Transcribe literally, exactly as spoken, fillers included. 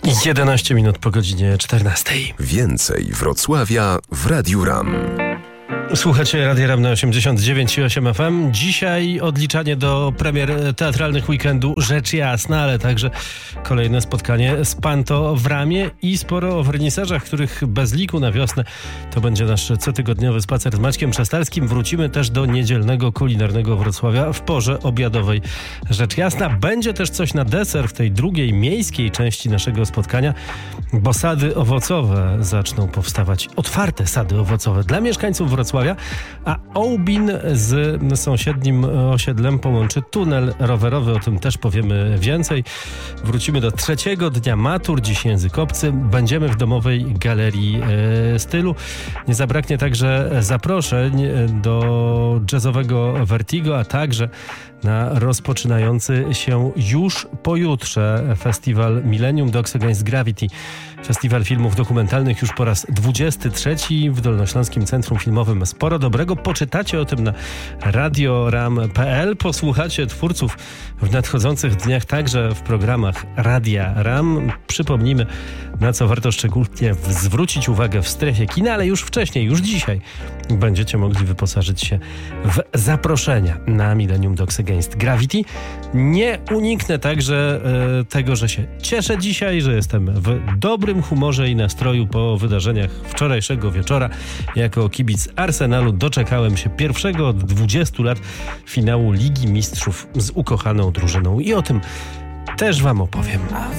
jedenaście minut po godzinie czternastej. Więcej Wrocławia w Radiu RAM. Słuchacie Radia RAM na osiemdziesiąt dziewięć i osiem F M. Dzisiaj odliczanie do premier teatralnych weekendu, rzecz jasna, ale także kolejne spotkanie z Panto w Ramie i sporo o wernisażach, których bez liku na wiosnę to będzie nasz cotygodniowy spacer z Maćkiem Przestarskim. Wrócimy też do niedzielnego kulinarnego Wrocławia w porze obiadowej. Rzecz jasna, będzie też coś na deser w tej drugiej miejskiej części naszego spotkania, bo sady owocowe zaczną powstawać. Otwarte sady owocowe dla mieszkańców Wrocławia, a Ołbin z sąsiednim osiedlem połączy tunel rowerowy. O tym też powiemy więcej. Wrócimy do trzeciego dnia matur. Dziś język obcy. Będziemy w domowej galerii e, stylu. Nie zabraknie także zaproszeń do jazzowego Vertigo, a także na rozpoczynający się już pojutrze festiwal Millennium Dogs Against Gravity. Festiwal filmów dokumentalnych już po raz dwudziesty trzeci w Dolnośląskim Centrum Filmowym. Sporo dobrego. Poczytacie o tym na radio ram kropka p l. Posłuchacie twórców w nadchodzących dniach także w programach Radia RAM. Przypomnijmy, na co warto szczególnie zwrócić uwagę w strefie kina, ale już wcześniej, już dzisiaj będziecie mogli wyposażyć się w zaproszenia na Millennium Dogs Against Gravity. Nie uniknę także e, tego, że się cieszę dzisiaj, że jestem w dobrym humorze i nastroju po wydarzeniach wczorajszego wieczora. Jako kibic Arsenalu doczekałem się pierwszego od dwudziestu lat finału Ligi Mistrzów z ukochaną drużyną i o tym też wam opowiem.